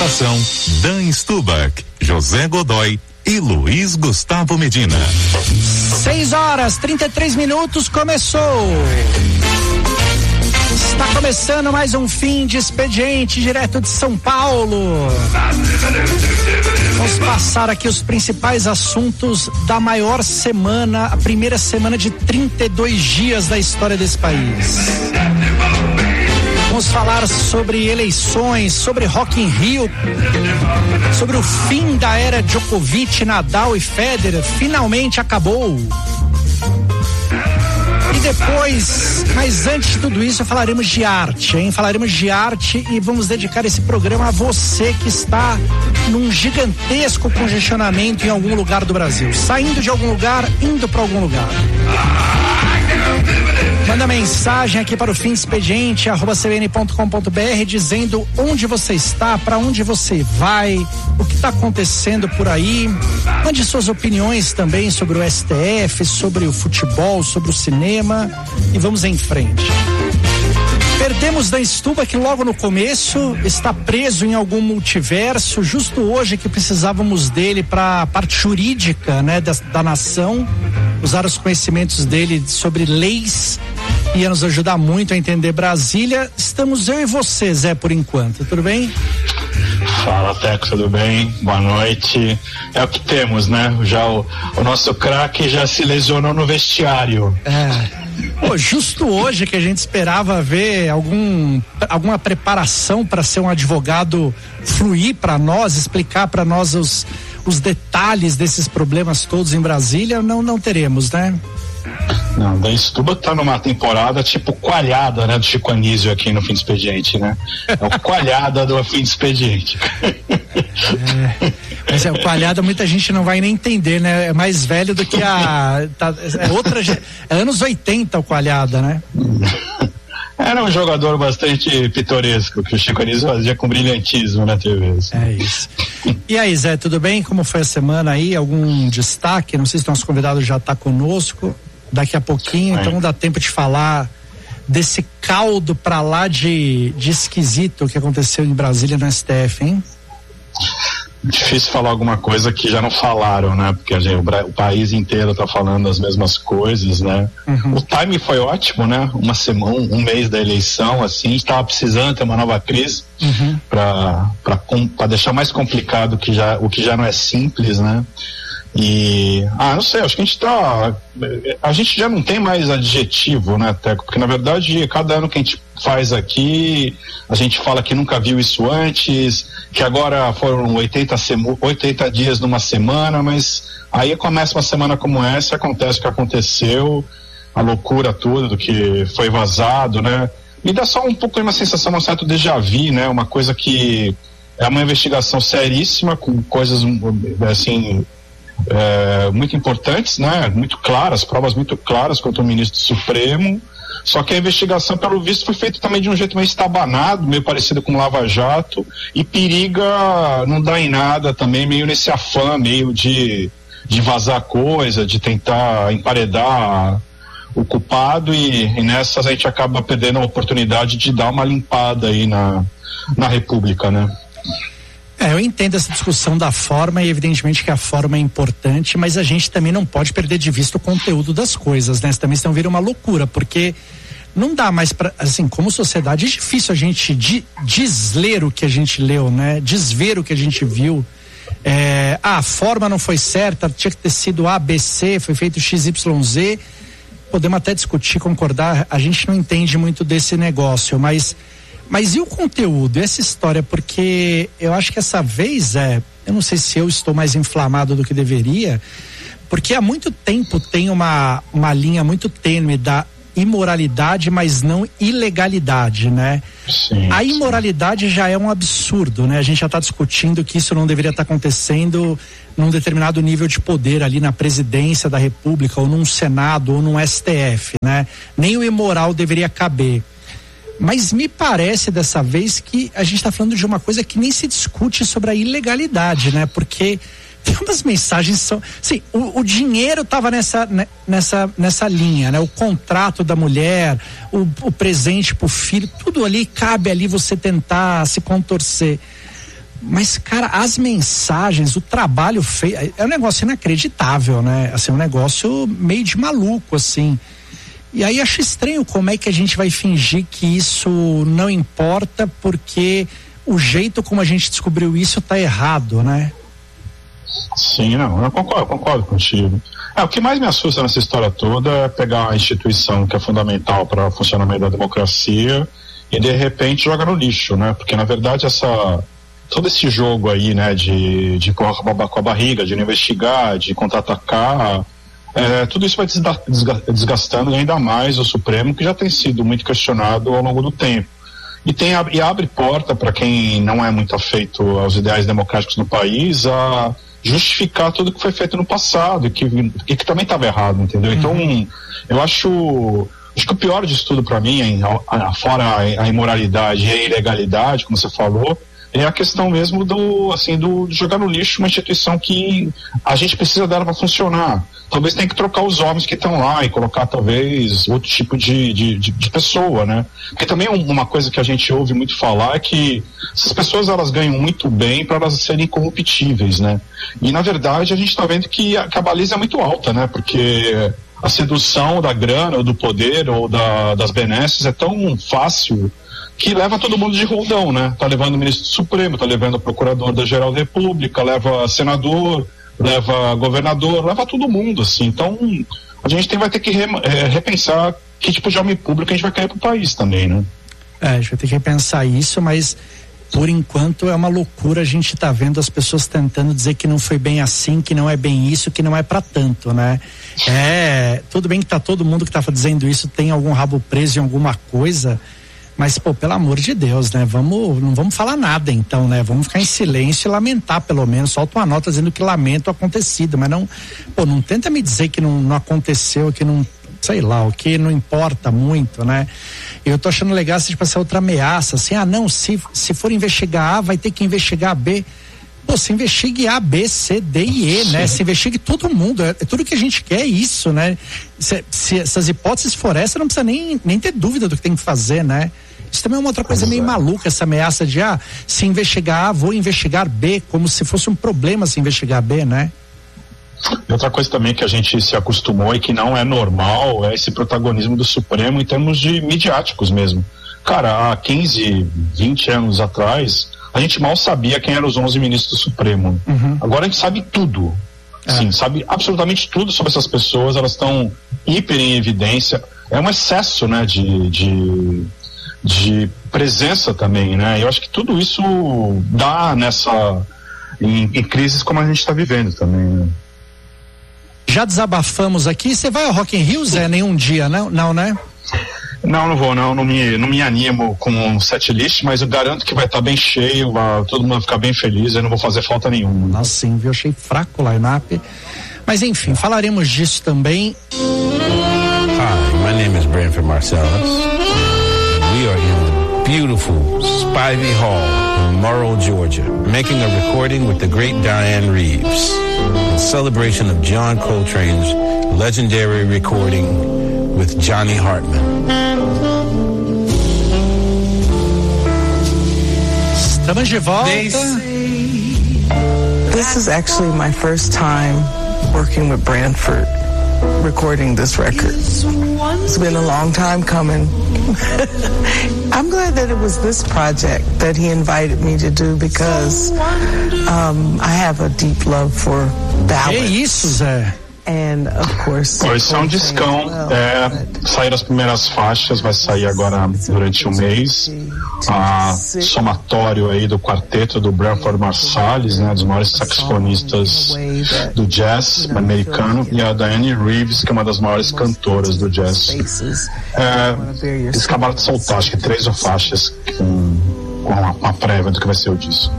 Apresentação: Dan Stubach, José Godoy e Luiz Gustavo Medina. 6h33, começou. Está começando mais um fim de expediente direto de São Paulo. Vamos passar aqui os principais assuntos da maior semana, a primeira semana de 32 dias da história desse país. Vamos falar sobre eleições, sobre Rock in Rio, sobre o fim da era Djokovic, Nadal e Federer. Finalmente acabou. E depois, mas antes de tudo isso, falaremos de arte, hein? Falaremos de arte e vamos dedicar esse programa a você que está num gigantesco congestionamento em algum lugar do Brasil. Saindo de algum lugar, indo para algum lugar. Manda mensagem aqui para o fim de expediente @cbn.com.br dizendo onde você está, para onde você vai, o que está acontecendo por aí. Mande suas opiniões também sobre o STF, sobre o futebol, sobre o cinema e vamos em frente. Perdemos Dan Stubach logo no começo, está preso em algum multiverso, justo hoje que precisávamos dele para a parte jurídica, né, da nação, usar os conhecimentos dele sobre leis, ia nos ajudar muito a entender Brasília. Estamos eu e você, Zé, por enquanto, tudo bem? Fala, Teco, tudo bem? Boa noite. É o que temos, né? Já o nosso craque já se lesionou no vestiário. Pô, justo hoje que a gente esperava ver alguma preparação para ser um advogado fluir para nós, explicar para nós os detalhes desses problemas todos em Brasília, não teremos, né? Não, Dan Stubach tá numa temporada tipo coalhada, né, do Chico Anísio aqui no Fim de Expediente, né? É o coalhada do Fim de Expediente. Mas o coalhada muita gente não vai nem entender, né? É mais velho do que é anos 80 o coalhada, né? Era um jogador bastante pitoresco, que o Chico Anísio fazia com brilhantismo na TV. É isso. E aí, Zé, tudo bem? Como foi a semana aí? Algum destaque? Não sei se o nosso convidado já está conosco daqui a pouquinho, então dá tempo de falar desse caldo pra lá de esquisito que aconteceu em Brasília no STF, hein? Difícil falar alguma coisa que já não falaram, né? Porque o país inteiro tá falando as mesmas coisas, né? Uhum. O timing foi ótimo, né? Uma semana, um mês da eleição, assim, a gente tava precisando ter uma nova crise pra deixar mais complicado o que já não é simples, né? E, não sei, acho que a gente já não tem mais adjetivo, né, Teco? Porque na verdade, cada ano que a gente faz aqui, a gente fala que nunca viu isso antes, que agora foram 80 dias numa semana, mas aí começa uma semana como essa, acontece o que aconteceu, a loucura toda do que foi vazado, né? Me dá só um pouco uma sensação, um certo déjà vu, né? Uma coisa que é uma investigação seríssima, com coisas, assim, muito importantes, né? Muito claras, provas muito claras contra o ministro do Supremo, só que a investigação, pelo visto, foi feita também de um jeito meio estabanado, meio parecido com Lava Jato, e periga não dar em nada também, meio nesse afã, meio de vazar coisa, de tentar emparedar o culpado, e nessas a gente acaba perdendo a oportunidade de dar uma limpada aí na República, né? Eu entendo essa discussão da forma e evidentemente que a forma é importante, mas a gente também não pode perder de vista o conteúdo das coisas, né? Também senão vira uma loucura, porque não dá mais pra, assim, como sociedade é difícil a gente desler o que a gente leu, né? Desver o que a gente viu. A forma não foi certa, tinha que ter sido A, B, C, foi feito XYZ. Podemos até discutir, concordar, a gente não entende muito desse negócio, mas e o conteúdo, essa história? Porque eu acho que essa vez, eu não sei se eu estou mais inflamado do que deveria, porque há muito tempo tem uma linha muito tênue da imoralidade, mas não ilegalidade, né? Sim, a imoralidade já é um absurdo, né? A gente já está discutindo que isso não deveria estar acontecendo num determinado nível de poder ali na presidência da República, ou num Senado, ou num STF, né? Nem o imoral deveria caber. Mas me parece dessa vez que a gente está falando de uma coisa que nem se discute sobre a ilegalidade, né? Porque tem umas mensagens que são, assim, o dinheiro estava nessa linha, né? O contrato da mulher, o presente pro filho, tudo ali cabe ali você tentar se contorcer. Mas, cara, as mensagens, o trabalho feito, é um negócio inacreditável, né? Assim, um negócio meio de maluco, assim. E aí acho estranho como é que a gente vai fingir que isso não importa, porque o jeito como a gente descobriu isso tá errado, né? Sim, não, eu concordo contigo. O que mais me assusta nessa história toda é pegar a instituição que é fundamental para o funcionamento da democracia e de repente joga no lixo, né? Porque na verdade todo esse jogo aí, né, de com a barriga, de não investigar, de contra-atacar, tudo isso vai desgastando ainda mais o Supremo, que já tem sido muito questionado ao longo do tempo. E abre porta para quem não é muito afeito aos ideais democráticos no país a justificar tudo que foi feito no passado e que também estava errado, entendeu? Então, eu acho que o pior disso tudo para mim, fora a imoralidade e a ilegalidade, como você falou, é a questão mesmo do jogar no lixo uma instituição que a gente precisa dela para funcionar. Talvez tenha que trocar os homens que estão lá e colocar talvez outro tipo de pessoa, né? Porque também uma coisa que a gente ouve muito falar é que essas pessoas elas ganham muito bem para elas serem incorruptíveis, né? E na verdade a gente está vendo que a baliza é muito alta, né? Porque a sedução da grana ou do poder ou das benesses é tão fácil que leva todo mundo de roldão, né? Tá levando o ministro do Supremo, tá levando o procurador da Geral da República, leva senador, leva governador, leva todo mundo, assim. Então, a gente vai ter que repensar que tipo de homem público a gente vai querer pro país também, né? A gente vai ter que repensar isso, mas por enquanto é uma loucura a gente tá vendo as pessoas tentando dizer que não foi bem assim, que não é bem isso, que não é pra tanto, né? Tudo bem que tá todo mundo que tá dizendo isso tem algum rabo preso em alguma coisa, mas, pô, pelo amor de Deus, né? Não vamos falar nada então, né? Vamos ficar em silêncio e lamentar, pelo menos. Solta uma nota dizendo que lamenta o acontecido, mas não tenta me dizer que não aconteceu, que não, sei lá, o que não importa muito, né? Eu tô achando legal essa outra ameaça, assim, não, se for investigar A, vai ter que investigar B. Pô, se investigue A, B, C, D e E, né? Se investigue todo mundo, tudo que a gente quer é isso, né? Se essas hipóteses for essa, não precisa nem ter dúvida do que tem que fazer, né? Isso também é uma outra coisa meio maluca, essa ameaça de, se investigar A, vou investigar B, como se fosse um problema se investigar B, né? E outra coisa também que a gente se acostumou e que não é normal é esse protagonismo do Supremo em termos de midiáticos mesmo. Cara, há 15, 20 anos atrás, a gente mal sabia quem eram os 11 ministros do Supremo. Agora a gente sabe tudo. Sim, sabe absolutamente tudo sobre essas pessoas, elas estão hiper em evidência. É um excesso, né, de presença também, né? Eu acho que tudo isso dá em crises como a gente está vivendo também, né? Já desabafamos aqui. Você vai ao Rock in Rio, Zé, nenhum dia, não, né? Não vou, não me animo com um set list, mas eu garanto que vai estar bem cheio, todo mundo vai ficar bem feliz, eu não vou fazer falta nenhuma. Nossa, sim, eu achei fraco o line-up, mas enfim, falaremos disso também. Hi, my name is Branford Marcellus. We are in the beautiful Spivey Hall in Morrow, Georgia, making a recording with the great Diane Reeves in celebration of John Coltrane's legendary recording with Johnny Hartman. Estamos de volta. This is actually my first time working with Branford, recording this record. It's been a long time coming. I'm glad that it was this project that he invited me to do because I have a deep love for ballads. Que isso, Zé? And of course, esse é um discão, saíram as primeiras faixas, vai sair agora durante um mês, somatório aí do quarteto do Branford Marsalis, né, dos maiores saxofonistas do jazz americano, e a Diane Reeves, que é uma das maiores cantoras do jazz. Eles acabaram de soltar, acho que 3 faixas com a prévia do que vai ser o disco.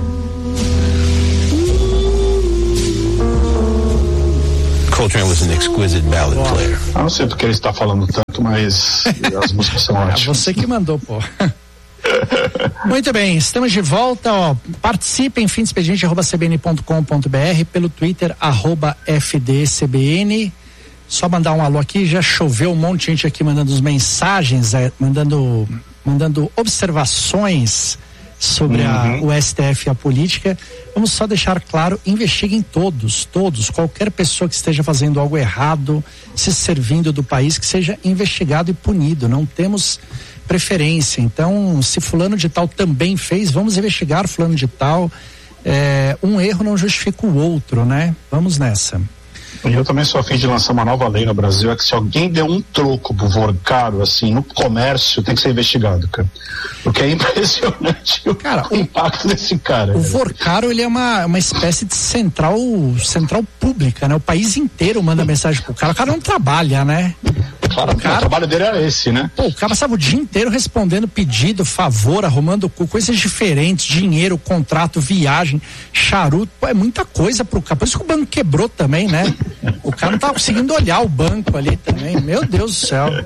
Coltrane was an exquisite ballad player. Eu não sei do que ele está falando tanto, mas as músicas são ótimas. Você que mandou, pô. Muito bem, estamos de volta, participem, fimdoexpediente@cbn.com.br, pelo Twitter, @FDCBN. Só mandar um alô aqui, já choveu um monte de gente aqui mandando as mensagens, mandando observações. sobre o STF e a política. Vamos só deixar claro, investiguem todos, qualquer pessoa que esteja fazendo algo errado, se servindo do país, que seja investigado e punido. Não temos preferência. Então, se fulano de tal também fez, vamos investigar fulano de tal. Um erro não justifica o outro, né? Vamos nessa. Eu também sou a fim de lançar uma nova lei no Brasil, é que se alguém der um troco pro Vorcaro, assim, no comércio, tem que ser investigado, cara. Porque é impressionante o impacto desse cara. O Vorcaro, ele é uma espécie de central pública, né? O país inteiro manda mensagem pro cara. O cara não trabalha, né? Claro, o trabalho dele era esse, né? Pô, o cara passava o dia inteiro respondendo pedido, favor, arrumando coisas diferentes, dinheiro, contrato, viagem, charuto. Pô, é muita coisa pro cara. Por isso que o banco quebrou também, né? O cara não tava conseguindo olhar o banco ali também. Meu Deus do céu.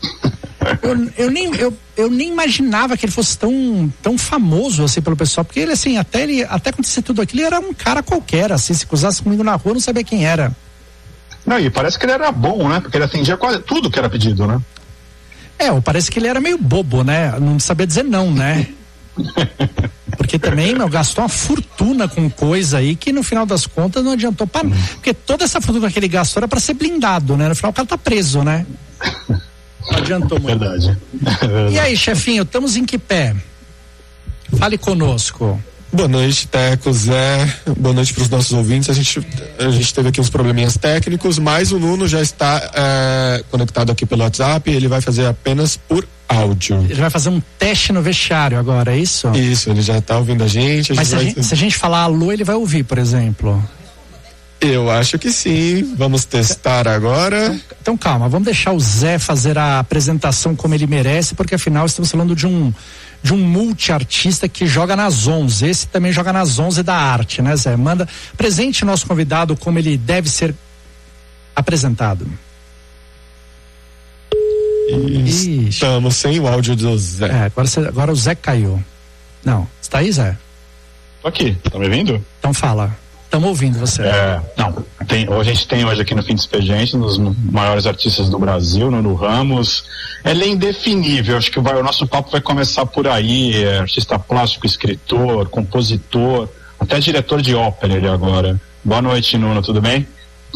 Eu nem imaginava que ele fosse tão famoso assim pelo pessoal, porque ele assim, até acontecer tudo aquilo, ele era um cara qualquer, assim, se cruzasse comigo na rua, eu não sabia quem era. Não, e parece que ele era bom, né? Porque ele atendia quase tudo que era pedido, né? Parece que ele era meio bobo, né? Não sabia dizer não, né? Porque também, gastou uma fortuna com coisa aí que no final das contas não adiantou para nada. Porque toda essa fortuna que ele gastou era para ser blindado, né? No final o cara tá preso, né? Não adiantou muito. Verdade. E aí, chefinho, estamos em que pé? Fale conosco. Boa noite, Teco, Zé. Boa noite para os nossos ouvintes. A gente teve aqui uns probleminhas técnicos, mas o Nuno já está conectado aqui pelo WhatsApp. Ele vai fazer apenas por áudio. Ele vai fazer um teste no vestiário agora, é isso? Isso, ele já está ouvindo a gente. Mas se a gente falar alô, ele vai ouvir, por exemplo? Eu acho que sim. Vamos testar agora. Então calma, vamos deixar o Zé fazer a apresentação como ele merece, porque afinal estamos falando de um multiartista que joga nas 11. Esse também joga nas 11 da arte, né, Zé? Presente nosso convidado como ele deve ser apresentado. Estamos sem o áudio do Zé. Agora o Zé caiu. Não, está aí, Zé? Tô aqui, tá me ouvindo? Então fala. Estamos ouvindo você. A gente tem hoje aqui no Fim do Expediente, um dos maiores artistas do Brasil, Nuno Ramos. Ele é indefinível, acho que o nosso papo vai começar por aí. Artista plástico, escritor, compositor, até diretor de ópera ele agora. Boa noite, Nuno, tudo bem?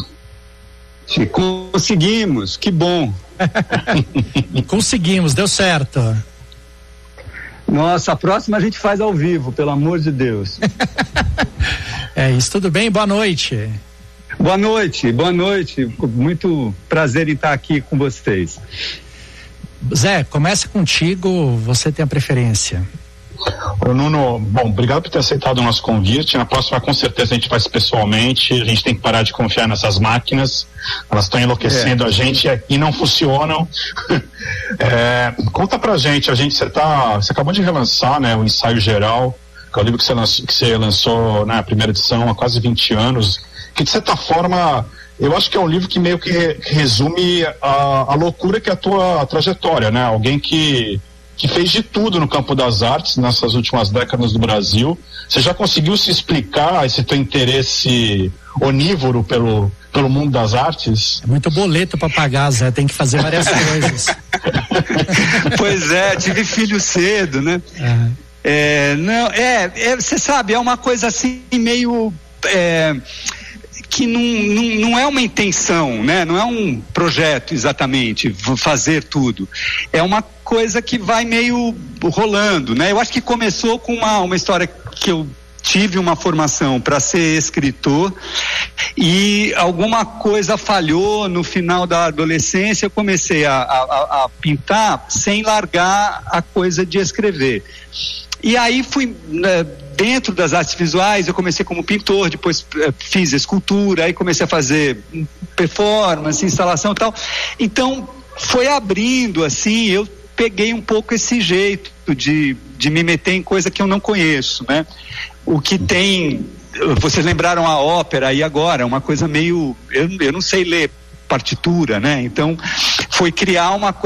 Conseguimos, que bom. Conseguimos, deu certo. Nossa, a próxima a gente faz ao vivo, pelo amor de Deus. É isso, tudo bem? Boa noite. Boa noite. Muito prazer em estar aqui com vocês. Zé, começa contigo, você tem a preferência. Ô Nuno, bom, obrigado por ter aceitado o nosso convite. Na próxima, com certeza, a gente faz pessoalmente. A gente tem que parar de confiar nessas máquinas. Elas estão enlouquecendo a gente e não funcionam. Conta pra gente, você acabou de relançar, né, o Ensaio Geral, que é o livro que você lançou na primeira edição há quase 20 anos, que de certa forma, eu acho que é um livro que meio que resume a loucura que é a tua trajetória, né? Alguém que fez de tudo no campo das artes nessas últimas décadas do Brasil. Você já conseguiu se explicar esse teu interesse onívoro pelo mundo das artes? É muito boleto para pagar, Zé, tem que fazer várias coisas. Pois é, tive filho cedo, né? Você sabe, é uma coisa assim meio que não é uma intenção, né? Não é um projeto exatamente, fazer tudo. É uma coisa que vai meio rolando, né? Eu acho que começou com uma história que eu tive uma formação para ser escritor e alguma coisa falhou no final da adolescência. Eu comecei a pintar sem largar a coisa de escrever. E aí fui, dentro das artes visuais, eu comecei como pintor, depois fiz escultura, aí comecei a fazer performance, instalação e tal. Então, foi abrindo, assim, eu peguei um pouco esse jeito de me meter em coisa que eu não conheço, né? O que tem, vocês lembraram a ópera aí agora, uma coisa meio, eu não sei ler partitura, né? Então, foi criar uma coisa